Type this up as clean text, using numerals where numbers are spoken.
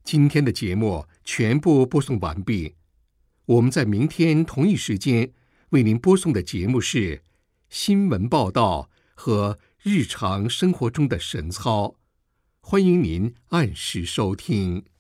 今天的节目全部播送完毕，我们在明天同一时间为您播送的节目是新闻报道和日常生活中的神操，欢迎您按时收听。